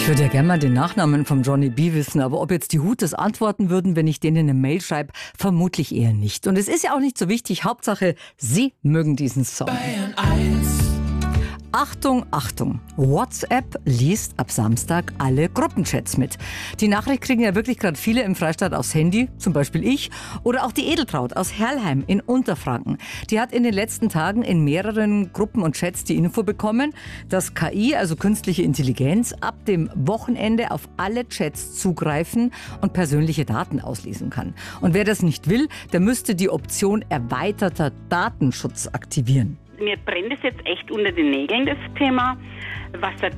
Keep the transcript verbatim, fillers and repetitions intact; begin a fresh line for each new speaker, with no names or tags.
Ich würde ja gerne mal den Nachnamen vom Johnny B. wissen, aber ob jetzt die Hooters antworten würden, wenn ich denen eine Mail schreibe, vermutlich eher nicht. Und es ist ja auch nicht so wichtig, Hauptsache, Sie mögen diesen Song.
Bayern eins.
Achtung, Achtung, WhatsApp liest ab Samstag alle Gruppenchats mit. Die Nachricht kriegen ja wirklich gerade viele im Freistaat aufs Handy, zum Beispiel ich, oder auch die Edeltraut aus Herrlheim in Unterfranken. Die hat in den letzten Tagen in mehreren Gruppen und Chats die Info bekommen, dass K I, also künstliche Intelligenz, ab dem Wochenende auf alle Chats zugreifen und persönliche Daten auslesen kann. Und wer das nicht will, der müsste die Option erweiterter Datenschutz aktivieren.
Mir brennt es jetzt echt unter den Nägeln, das Thema. Was da